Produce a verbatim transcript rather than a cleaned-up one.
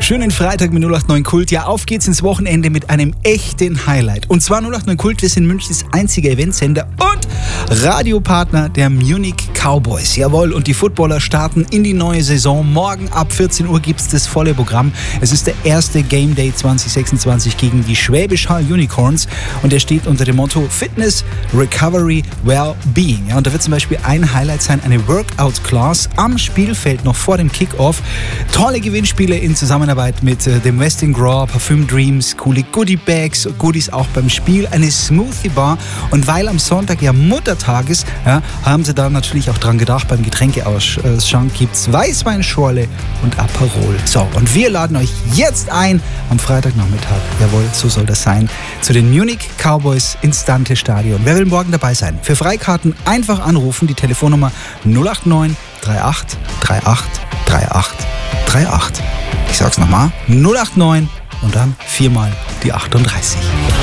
Schönen Freitag mit null acht neun Kult. Ja, auf geht's ins Wochenende mit einem echten Highlight. Und zwar null acht neun Kult, wir sind Münchens einziger Eventsender und Radiopartner der Munich Cowboys. Jawohl, und die Footballer starten in die neue Saison. Morgen ab vierzehn Uhr gibt's das volle Programm. Es ist der erste Game Day zwanzig sechsundzwanzig gegen die Schwäbisch Hall Unicorns und der steht unter dem Motto Fitness, Recovery, Well-Being. Ja, und da wird zum Beispiel ein Highlight sein, eine Workout-Class am Spielfeld noch vor dem Kickoff. Tolle Gewinnspiele in Zusammenarbeit mit äh, dem Westin Graw, Parfüm Dreams, coole Goodie-Bags, Goodies auch beim Spiel, eine Smoothie-Bar. Und weil am Sonntag ja Muttertag ist, ja, haben sie da natürlich auch dran gedacht, beim Getränkeausschank gibt's Weißweinschorle und Aperol. So, und wir laden euch jetzt ein am Freitagnachmittag, jawohl, so soll das sein, zu den Munich Cowboys ins Dante Stadion. Wer will morgen dabei sein? Für Freikarten einfach anrufen, die Telefonnummer null acht neun drei acht drei acht drei acht drei acht. Ich sag's nochmal, null acht neun und dann viermal die achtunddreißig.